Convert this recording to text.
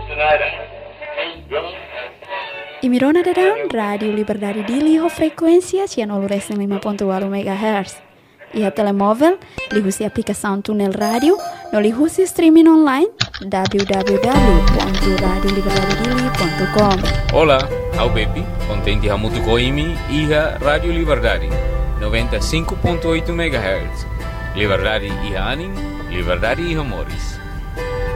I Mirona Dadang, Radio Liberdade di liho frekuensia 105.8 MHz. Iha telemóvel, lihusi aplicação Tunel Radio, no lihusi streaming online www.radioliberdadedili.com. Olá, ao Bepi, contente a muito coimi iha Radio Liberdade 95.8 MHz. Liberdade iha aning, liberdade iha moris.